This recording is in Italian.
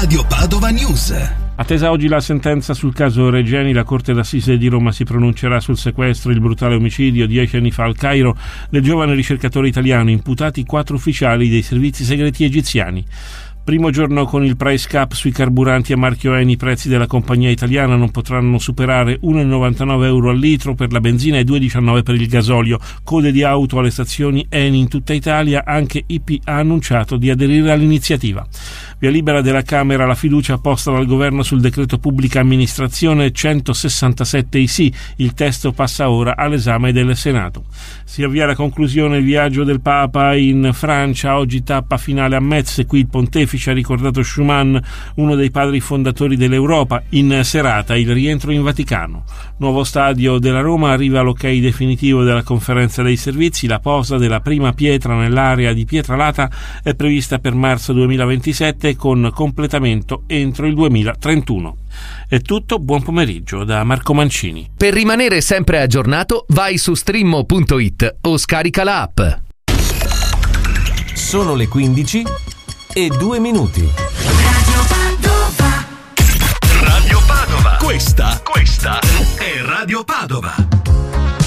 Radio Padova News. Attesa oggi la sentenza sul caso Regeni, la Corte d'Assise di Roma si pronuncerà sul sequestro e il brutale omicidio 10 anni fa al Cairo del giovane ricercatore italiano, imputati 4 ufficiali dei servizi segreti egiziani. Primo giorno con il price cap sui carburanti a marchio Eni, i prezzi della compagnia italiana non potranno superare 1,99 euro al litro per la benzina e 2,19 per il gasolio. Code di auto alle stazioni Eni in tutta Italia, anche IP ha annunciato di aderire all'iniziativa. Via libera della Camera la fiducia posta dal governo sul decreto pubblica amministrazione 167 IC, il testo passa ora all'esame del Senato. Si avvia la conclusione il viaggio del Papa in Francia, oggi tappa finale a Metz, qui il pontefice ha ricordato Schuman, uno dei padri fondatori dell'Europa. In serata il rientro in Vaticano. Nuovo stadio della Roma, arriva l'ok definitivo della conferenza dei servizi, la posa della prima pietra nell'area di Pietralata è prevista per marzo 2027 con completamento entro il 2031. È tutto, buon pomeriggio da Marco Mancini. Per rimanere sempre aggiornato vai su streammo.it o scarica la app. Sono le 15 e 2 minuti. Radio Padova. Questa è Radio Padova.